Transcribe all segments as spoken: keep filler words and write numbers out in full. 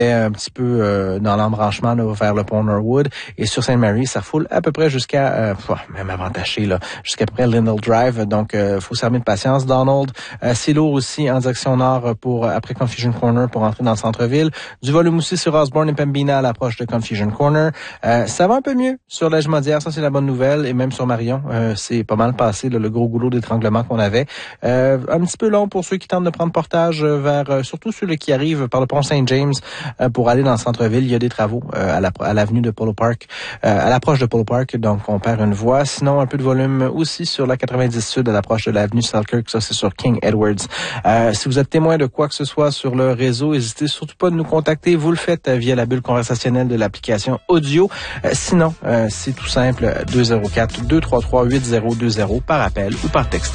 un petit peu euh, dans l'embranchement là, vers le pont Norwood. Et sur Saint Mary, ça foule à peu près jusqu'à, euh, oh, même avant Taché, là, jusqu'à peu près Lindell Drive. Donc, euh, faut s'armer de patience. Donald, euh, c'est lourd aussi en direction nord pour après Confusion Corner pour entrer dans le centre-ville. Du volume aussi sur Osborne et Pembina à l'approche de Confusion Corner. Euh, ça va un peu mieux sur l'Edge-Maudière, ça c'est la bonne nouvelle. Et même sur Marion, euh, c'est pas mal passé là, le gros goulot d'étranglement qu'on avait. Euh, un petit peu long pour ceux qui tentent de prendre portage vers, euh, surtout ceux qui arrivent par le pont Saint-James. Pour aller dans le centre-ville, il y a des travaux euh, à, la, à l'avenue de Polo Park, euh, à l'approche de Polo Park, donc on perd une voie. Sinon, un peu de volume aussi sur la quatre-vingt-dix sud à l'approche de l'avenue Selkirk, ça c'est sur King Edwards. Euh, si vous êtes témoin de quoi que ce soit sur le réseau, n'hésitez surtout pas de nous contacter. Vous le faites via la bulle conversationnelle de l'application audio. Euh, sinon, euh, c'est tout simple, deux zéro quatre, deux trois trois, huit zéro deux zéro par appel ou par texto.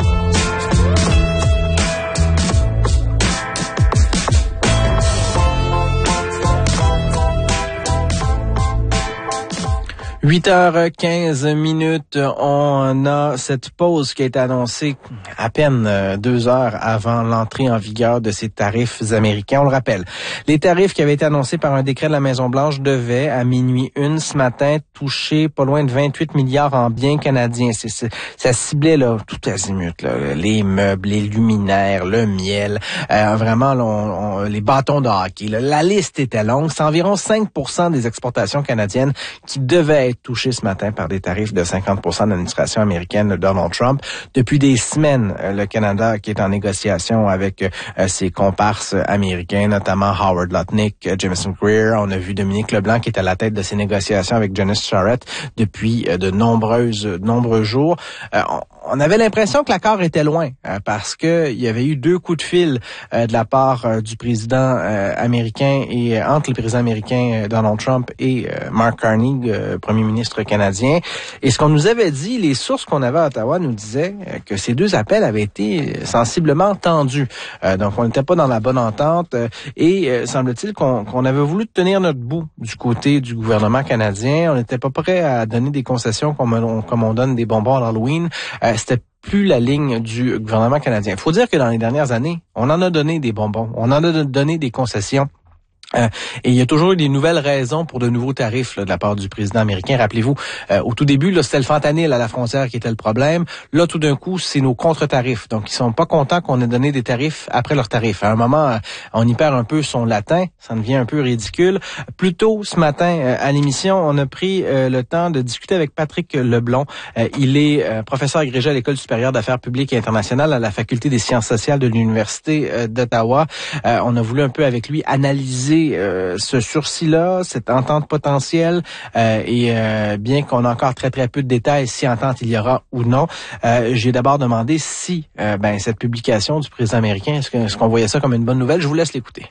huit heures quinze minutes, on a cette pause qui a été annoncée à peine deux heures avant l'entrée en vigueur de ces tarifs américains. On le rappelle, les tarifs qui avaient été annoncés par un décret de la Maison-Blanche devaient, à minuit une ce matin, toucher pas loin de vingt-huit milliards en biens canadiens. C'est, c'est, ça ciblait là tout azimut, là, les meubles, les luminaires, le miel, euh, vraiment là, on, on, les bâtons de hockey. Là, la liste était longue. C'est environ cinq pour cent des exportations canadiennes qui devaient être touché ce matin par des tarifs de cinquante pour cent de l'administration américaine de Donald Trump. Depuis des semaines, le Canada qui est en négociation avec euh, ses comparses américains, notamment Howard Lutnick, Jameson Greer. On a vu Dominique Leblanc qui est à la tête de ces négociations avec Janice Charette depuis euh, de nombreuses, de nombreux jours. Euh, on, on avait l'impression que l'accord était loin euh, parce que il y avait eu deux coups de fil euh, de la part euh, du président euh, américain et euh, entre le président américain euh, Donald Trump et euh, Mark Carney, euh, premier ministre canadien. Et ce qu'on nous avait dit, les sources qu'on avait à Ottawa nous disaient euh, que ces deux appels avaient été sensiblement tendus. Euh, donc on n'était pas dans la bonne entente euh, et euh, semble-t-il qu'on, qu'on avait voulu tenir notre bout du côté du gouvernement canadien. On n'était pas prêt à donner des concessions comme on, comme on donne des bonbons à l'Halloween. Euh, c'était plus la ligne du gouvernement canadien. Il faut dire que dans les dernières années, on en a donné des bonbons, on en a donné des concessions. Euh, et il y a toujours eu des nouvelles raisons pour de nouveaux tarifs là, de la part du président américain. Rappelez-vous, euh, au tout début, là, c'était le fentanyl à la frontière qui était le problème. Là, tout d'un coup, c'est nos contre-tarifs. Donc, ils sont pas contents qu'on ait donné des tarifs après leurs tarifs. À un moment, euh, on y perd un peu son latin. Ça devient un peu ridicule. Plus tôt, ce matin, euh, à l'émission, on a pris euh, le temps de discuter avec Patrick Leblond. Euh, il est euh, professeur agrégé à l'École supérieure d'affaires publiques et internationales à la Faculté des sciences sociales de l'Université euh, d'Ottawa. Euh, on a voulu un peu avec lui analyser Euh, ce sursis-là, cette entente potentielle, euh, et euh, bien qu'on a encore très très peu de détails si entente il y aura ou non, euh, j'ai d'abord demandé si euh, ben cette publication du président américain, est-ce, que, est-ce qu'on voyait ça comme une bonne nouvelle? Je vous laisse l'écouter.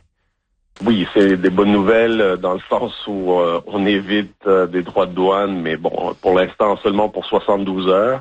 Oui, c'est des bonnes nouvelles dans le sens où euh, on évite euh, des droits de douane, mais bon, pour l'instant seulement pour soixante-douze heures.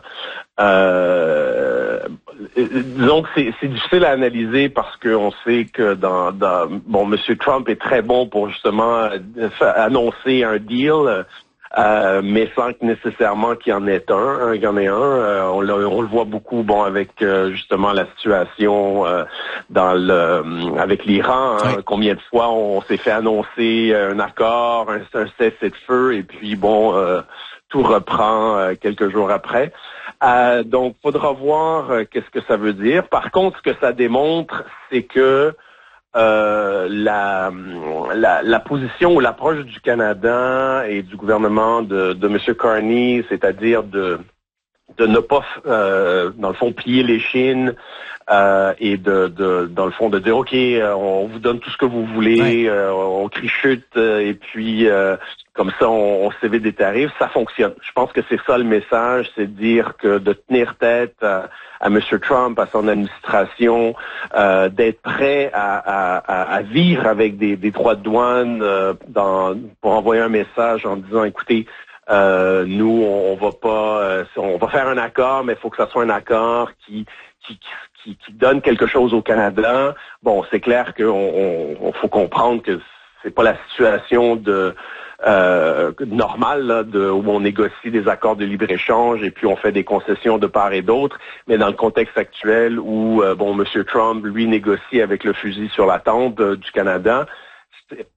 Euh, disons que c'est, c'est difficile à analyser parce qu'on sait que dans, dans bon, M. Trump est très bon pour justement euh, annoncer un deal. Euh, mais sans que nécessairement qu'il y en ait un, qu'il y en ait un. Euh, on, le, on le voit beaucoup, bon, avec euh, justement la situation euh, dans le avec l'Iran. Hein, oui. Combien de fois on s'est fait annoncer un accord, un, un cessez-le-feu, et puis bon, euh, tout reprend euh, quelques jours après. Euh, donc, faudra voir euh, qu'est-ce que ça veut dire. Par contre, ce que ça démontre, c'est que Euh, la, la, la position ou l'approche du Canada et du gouvernement de, de M. Carney, c'est-à-dire de, de ne pas, euh, dans le fond, plier les chines euh, et de, de, dans le fond, de dire, OK, on vous donne tout ce que vous voulez, ouais. euh, on crie chute, et puis euh, comme ça, on, on s'évite des tarifs, ça fonctionne. Je pense que c'est ça le message, c'est de dire que de tenir tête à, à M. Trump, à son administration, euh, d'être prêt à, à, à vivre avec des, des droits de douane euh, dans, pour envoyer un message en disant, écoutez, euh, nous, on, on va pas, euh, on va faire un accord, mais il faut que ça soit un accord qui, qui, qui, qui donne quelque chose au Canada. Bon, c'est clair qu'on on, on faut comprendre que c'est pas la situation de Euh, normal là, de, où on négocie des accords de libre-échange et puis on fait des concessions de part et d'autre, mais dans le contexte actuel où euh, bon, M. Trump, lui, négocie avec le fusil sur la tempe euh, du Canada,